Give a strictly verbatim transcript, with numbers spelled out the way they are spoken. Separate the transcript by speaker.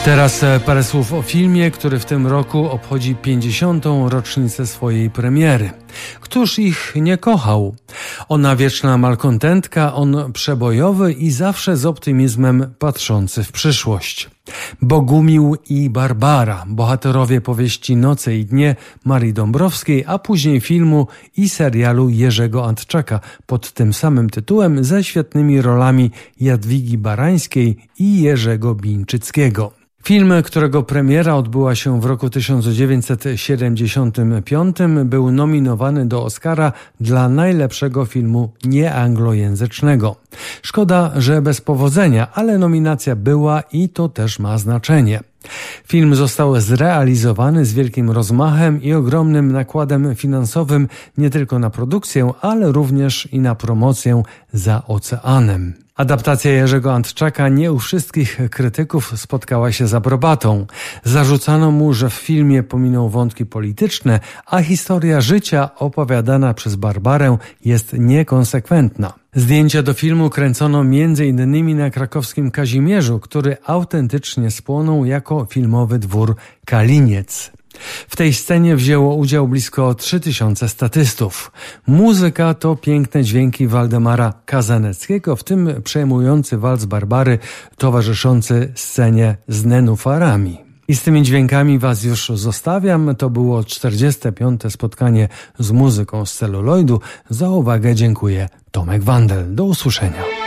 Speaker 1: Teraz parę słów o filmie, który w tym roku obchodzi pięćdziesiątą rocznicę swojej premiery. Któż ich nie kochał? Ona wieczna malkontentka, on przebojowy i zawsze z optymizmem patrzący w przyszłość. Bogumił i Barbara, bohaterowie powieści Noce i dnie Marii Dąbrowskiej, a później filmu i serialu Jerzego Antczaka pod tym samym tytułem ze świetnymi rolami Jadwigi Barańskiej i Jerzego Bińczyckiego. Film, którego premiera odbyła się w roku tysiąc dziewięćset siedemdziesiątym piątym, był nominowany do Oscara dla najlepszego filmu nieanglojęzycznego. Szkoda, że bez powodzenia, ale nominacja była i to też ma znaczenie. Film został zrealizowany z wielkim rozmachem i ogromnym nakładem finansowym nie tylko na produkcję, ale również i na promocję za oceanem. Adaptacja Jerzego Antczaka nie u wszystkich krytyków spotkała się z aprobatą. Zarzucano mu, że w filmie pominął wątki polityczne, a historia życia opowiadana przez Barbarę jest niekonsekwentna. Zdjęcia do filmu kręcono między innymi na krakowskim Kazimierzu, który autentycznie spłonął jako filmowy dwór Kaliniec. W tej scenie wzięło udział blisko trzy tysiące statystów. Muzyka to piękne dźwięki Waldemara Kazaneckiego, w tym przejmujący walc Barbary towarzyszący scenie z nenufarami. I z tymi dźwiękami was już zostawiam. To było czterdzieste piąte spotkanie z muzyką z celuloidu. Za uwagę dziękuję. Tomek Wandel. Do usłyszenia.